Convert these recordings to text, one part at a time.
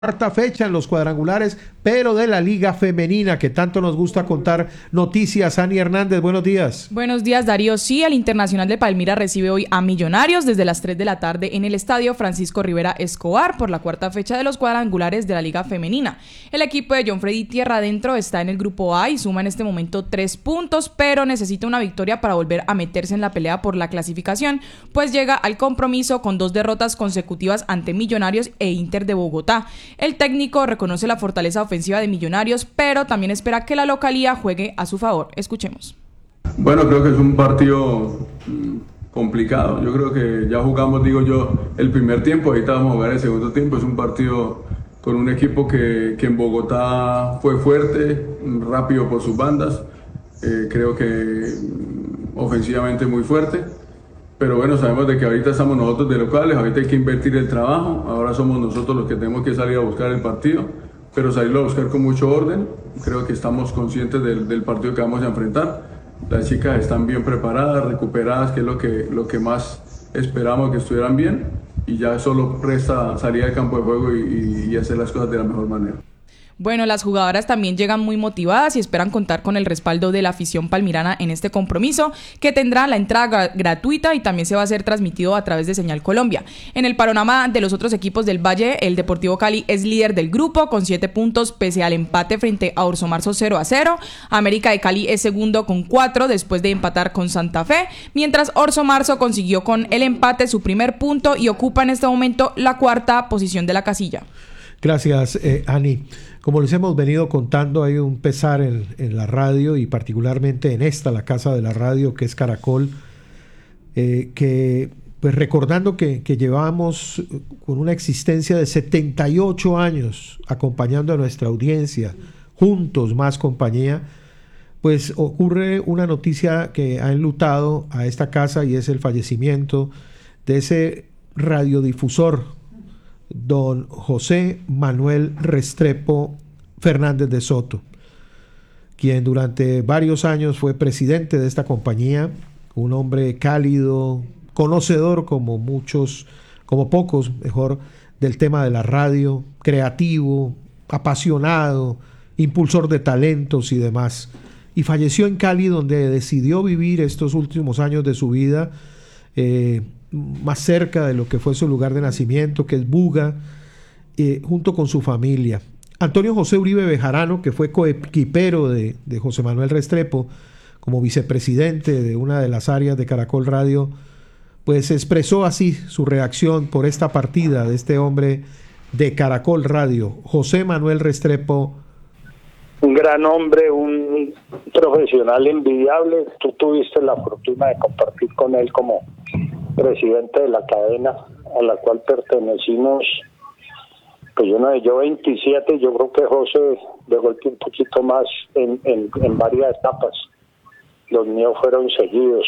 Cuarta fecha en los cuadrangulares, pero de la Liga Femenina, que tanto nos gusta contar noticias. Ani Hernández, buenos días. Buenos días, Darío. Sí, el Internacional de Palmira recibe hoy a Millonarios desde las 3 de la tarde en el estadio Francisco Rivera Escobar por la cuarta fecha de los cuadrangulares de la Liga Femenina. El equipo de John Freddy Tierra Adentro está en el grupo A y suma en este momento 3 puntos, pero necesita una victoria para volver a meterse en la pelea por la clasificación, pues llega al compromiso con 2 derrotas consecutivas ante Millonarios e Inter de Bogotá. El técnico reconoce la fortaleza ofensiva de Millonarios, pero también espera que la localía juegue a su favor. Escuchemos. Bueno, creo que es un partido complicado. Yo creo que ya jugamos, el primer tiempo, ahorita vamos a jugar el segundo tiempo. Es un partido con un equipo que en Bogotá fue fuerte, rápido por sus bandas. Creo que ofensivamente muy fuerte. Pero bueno, sabemos de que ahorita estamos nosotros de locales, ahorita hay que invertir el trabajo, ahora somos nosotros los que tenemos que salir a buscar el partido, pero salirlo a buscar con mucho orden. Creo que estamos conscientes del partido que vamos a enfrentar. Las chicas están bien preparadas, recuperadas, que es lo que más esperamos que estuvieran bien, y ya solo resta salir al campo de juego y hacer las cosas de la mejor manera. Bueno, las jugadoras también llegan muy motivadas y esperan contar con el respaldo de la afición palmirana en este compromiso, que tendrá la entrada gratuita y también se va a ser transmitido a través de Señal Colombia. En el panorama de los otros equipos del Valle, el Deportivo Cali es líder del grupo con 7 puntos pese al empate frente a Orso Marzo 0-0. América de Cali es segundo con 4 después de empatar con Santa Fe, mientras Orso Marzo consiguió con el empate su primer punto y ocupa en este momento la cuarta posición de la casilla. Gracias, Ani. Como les hemos venido contando, hay un pesar en la radio y particularmente en esta, la casa de la radio, que es Caracol, que pues recordando que llevamos con una existencia de 78 años acompañando a nuestra audiencia, juntos más compañía, pues ocurre una noticia que ha enlutado a esta casa y es el fallecimiento de ese radiodifusor, don José Manuel Restrepo Fernández de Soto, quien durante varios años fue presidente de esta compañía, un hombre cálido, conocedor como pocos, del tema de la radio, creativo, apasionado, impulsor de talentos y demás. Y falleció en Cali, donde decidió vivir estos últimos años de su vida, más cerca de lo que fue su lugar de nacimiento, que es Buga, junto con su familia. Antonio José Uribe Bejarano, que fue coequipero de José Manuel Restrepo como vicepresidente de una de las áreas de Caracol Radio, pues expresó así su reacción por esta partida de este hombre de Caracol Radio, José Manuel Restrepo. Un gran hombre, un profesional envidiable. Tú tuviste la fortuna de compartir con él como presidente de la cadena a la cual pertenecimos, pues yo 27, yo creo que José de golpe un poquito más en varias etapas. Los míos fueron seguidos.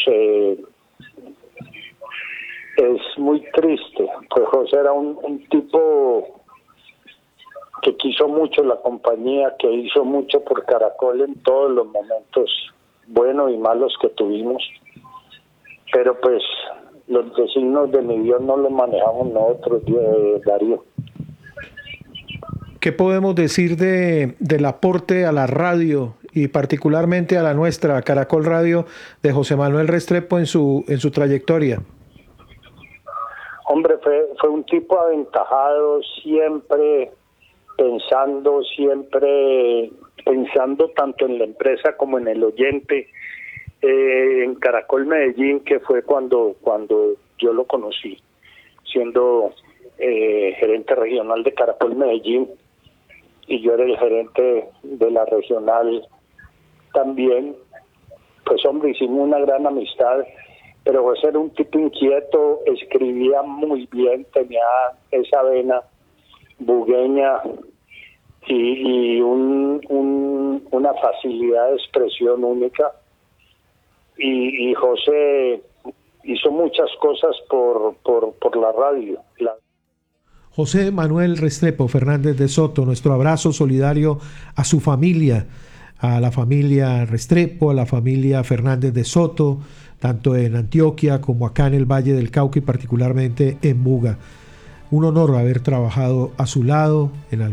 Es muy triste, pues José era un tipo que quiso mucho la compañía, que hizo mucho por Caracol en todos los momentos buenos y malos que tuvimos, pero pues los designios de mi Dios no los manejamos nosotros, Darío. ¿Qué podemos decir del aporte a la radio y particularmente a la nuestra, Caracol Radio, de José Manuel Restrepo en su trayectoria? Hombre, fue un tipo aventajado, siempre pensando tanto en la empresa como en el oyente. En Caracol Medellín, que fue cuando yo lo conocí, siendo gerente regional de Caracol Medellín, y yo era el gerente de la regional también, pues hombre, hicimos una gran amistad, pero José era un tipo inquieto, escribía muy bien, tenía esa vena bugueña y una facilidad de expresión única. Y José hizo muchas cosas por la radio. José Manuel Restrepo Fernández de Soto, nuestro abrazo solidario a su familia, a la familia Restrepo, a la familia Fernández de Soto, tanto en Antioquia como acá en el Valle del Cauca y particularmente en Buga. un honor haber trabajado a su lado en